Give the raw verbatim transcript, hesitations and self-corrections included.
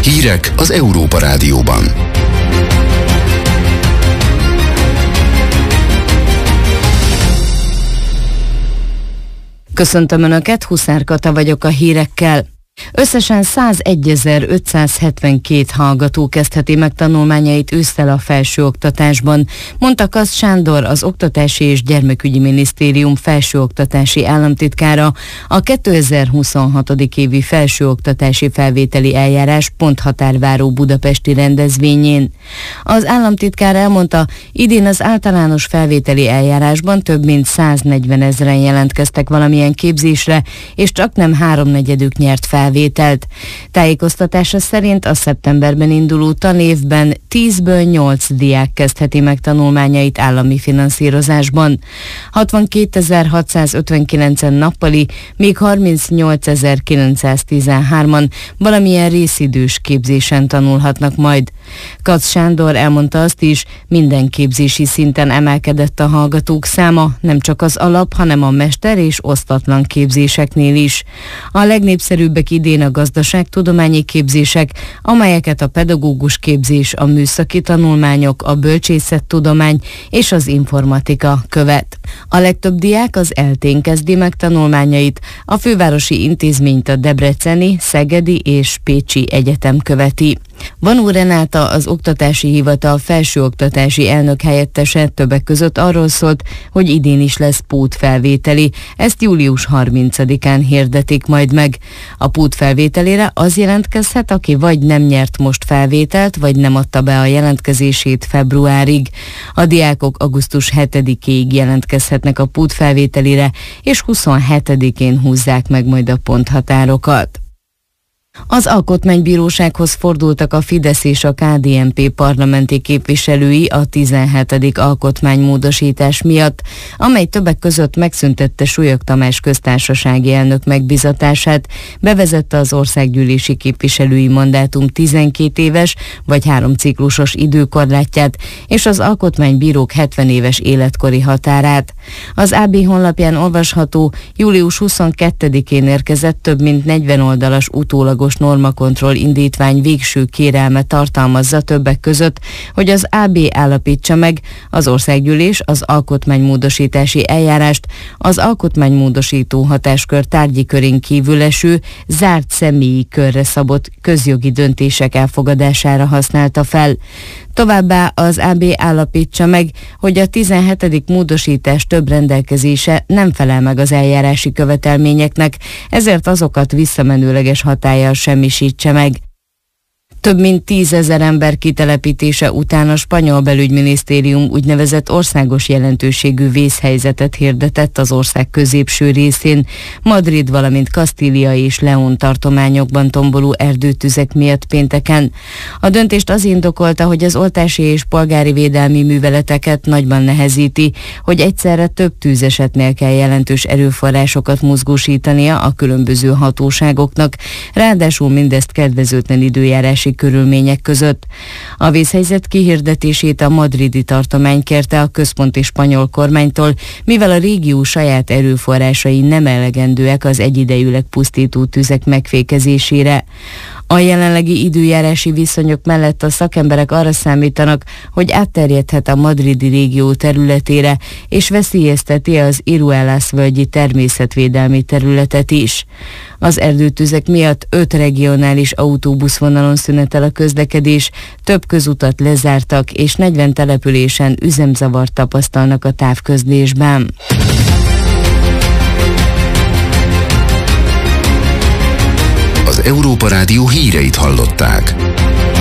Hírek az Európa Rádióban. Köszöntöm Önöket, Huszár Kata vagyok a hírekkel. Összesen százegyezer-ötszázhetvenkét hallgató kezdheti meg tanulmányait ősszel a felsőoktatásban, mondta Kasz Sándor, az Oktatási és Gyermekügyi Minisztérium felsőoktatási államtitkára a kétezer-huszonhat. évi felsőoktatási felvételi eljárás ponthatárváró budapesti rendezvényén. Az államtitkár elmondta, idén az általános felvételi eljárásban több mint száznegyven ezren jelentkeztek valamilyen képzésre, és csaknem háromnegyedük nyert fel. Felvételt. Tájékoztatása szerint a szeptemberben induló tanévben tízből nyolc diák kezdheti meg tanulmányait állami finanszírozásban. hatvankétezer-hatszázötvenkilencen nappali, míg harmincnyolcezer-kilencszáztizenhárman valamilyen részidős képzésen tanulhatnak majd. Kasz Sándor elmondta azt is, minden képzési szinten emelkedett a hallgatók száma, nem csak az alap, hanem a mester- és osztatlan képzéseknél is. A legnépszerűbbek idén a gazdaságtudományi képzések, amelyeket a pedagógus képzés, a műszaki tanulmányok, a bölcsészettudomány és az informatika követ. A legtöbb diák az eltén kezdi meg tanulmányait, a fővárosi intézményt a debreceni, szegedi és pécsi egyetem követi. Vanó Renáta, az Oktatási Hivatal felsőoktatási elnök helyettese többek között arról szólt, hogy idén is lesz pótfelvételi, ezt július harmincadikán hirdetik majd meg. A pótfelvételére az jelentkezhet, aki vagy nem nyert most felvételt, vagy nem adta be a jelentkezését februárig. A diákok augusztus hetedikéig jelentkezhetnek a pótfelvételire, és huszonhetedikén húzzák meg majd a ponthatárokat. Az Alkotmánybírósághoz fordultak a Fidesz és a ká dé en pé parlamenti képviselői a tizenhetedik alkotmánymódosítás miatt, amely többek között megszüntette Súlyog Tamás köztársasági elnök megbizatását, bevezette az országgyűlési képviselői mandátum tizenkét éves vagy három ciklusos időkorlátját és az alkotmánybírók hetven éves életkori határát. Az á bé honlapján olvasható, július huszonkettedikén érkezett több mint negyven oldalas utólagos normakontroll indítvány végső kérelme tartalmazza többek között, hogy az á bé állapítsa meg, az országgyűlés az alkotmánymódosítási eljárást az alkotmánymódosító hatáskör tárgyi körén kívül eső, zárt személyi körre szabott közjogi döntések elfogadására használta fel. Továbbá az á bé állapítsa meg, hogy a tizenhetedik módosítás több rendelkezése nem felel meg az eljárási követelményeknek, ezért azokat visszamenőleges hatállyal semmisítse meg. Több mint tízezer ember kitelepítése után a spanyol belügyminisztérium úgynevezett országos jelentőségű vészhelyzetet hirdetett az ország középső részén, Madrid, valamint Kastília és León tartományokban tomboló erdőtüzek miatt pénteken. A döntést az indokolta, hogy az oltási és polgári védelmi műveleteket nagyban nehezíti, hogy egyszerre több tűzesetnél kell jelentős erőforrásokat mozgósítania a különböző hatóságoknak, ráadásul mindezt kedvezőtlen időjárási körülmények között. A vészhelyzet kihirdetését a madridi tartomány kérte a központi spanyol kormánytól, mivel a régió saját erőforrásai nem elegendőek az egyidejűleg pusztító tüzek megfékezésére. A jelenlegi időjárási viszonyok mellett a szakemberek arra számítanak, hogy átterjedhet a madridi régió területére, és veszélyezteti az Iruelas völgyi természetvédelmi területet is. Az erdőtüzek miatt öt regionális autóbuszvonalon szünetel a közlekedés, több közutat lezártak, és negyven településen üzemzavart tapasztalnak a távközlésben. Az Európa Rádió híreit hallották.